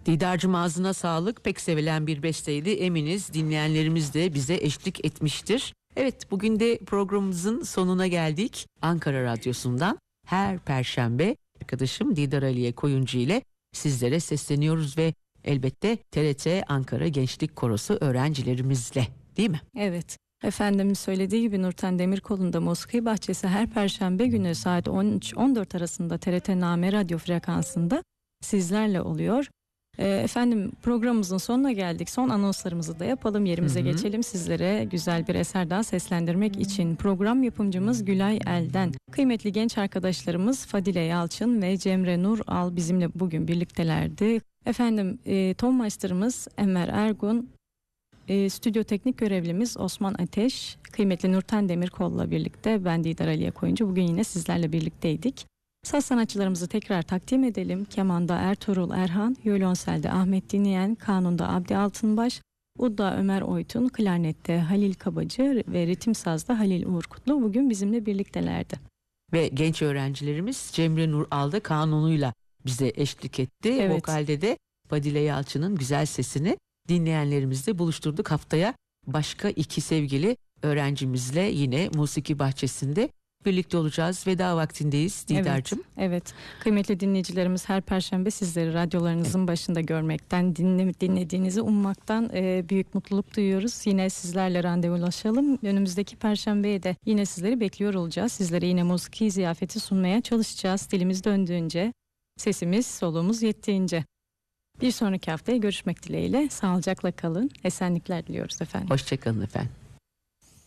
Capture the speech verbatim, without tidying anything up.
Didar'cığım ağzına sağlık. Pek sevilen bir besteydi. Eminiz dinleyenlerimiz de bize eşlik etmiştir. Evet, bugün de programımızın sonuna geldik. Ankara Radyosu'ndan her Perşembe arkadaşım Didar Aliye Koyuncu ile sizlere sesleniyoruz ve elbette T R T Ankara Gençlik Korosu öğrencilerimizle, değil mi? Evet. Efendim söylediği gibi Nurten Demirkol'un da Musiki Bahçesi her Perşembe günü saat on üç on dört arasında T R T Name Radyo frekansında sizlerle oluyor. E, efendim programımızın sonuna geldik. Son anonslarımızı da yapalım. Yerimize hı hı. geçelim. Sizlere güzel bir eser daha seslendirmek için program yapımcımız Gülay El'den. Kıymetli genç arkadaşlarımız Fadile Yalçın ve Cemre Nur Al bizimle bugün birliktelerdi. Efendim e, Ton Master'ımız Enver Ergun, e, stüdyo teknik görevlimiz Osman Ateş, kıymetli Nurten Demirkol'la birlikte ben Didar Aliye Koyuncu bugün yine sizlerle birlikteydik. Saz sanatçılarımızı tekrar takdim edelim. Keman'da Ertuğrul Erhan, Violonsel'de Ahmet Dinleyen, Kanun'da Abdi Altınbaş, Udda Ömer Oytun, Klarnet'te Halil Kabacı ve Ritim Saz'da Halil Uğur Kutlu bugün bizimle birliktelerdi. Ve genç öğrencilerimiz Cemre Nur Al'da Kanun'uyla bize eşlik etti. Evet. Vokalde de Fadile Yalçın'ın güzel sesini dinleyenlerimizle buluşturduk. Haftaya başka iki sevgili öğrencimizle yine Musiki Bahçesi'nde birlikte olacağız. Veda vaktindeyiz Didar'cığım. Evet, evet. Kıymetli dinleyicilerimiz her Perşembe sizleri radyolarınızın evet. başında görmekten, dinle, dinlediğinizi ummaktan e, büyük mutluluk duyuyoruz. Yine sizlerle randevulaşalım. Önümüzdeki Perşembeye de yine sizleri bekliyor olacağız. Sizlere yine musiki ziyafeti sunmaya çalışacağız. Dilimiz döndüğünce, sesimiz, soluğumuz yettiğince. Bir sonraki haftaya görüşmek dileğiyle. Sağlıcakla kalın. Esenlikler diliyoruz efendim. Hoşçakalın efendim.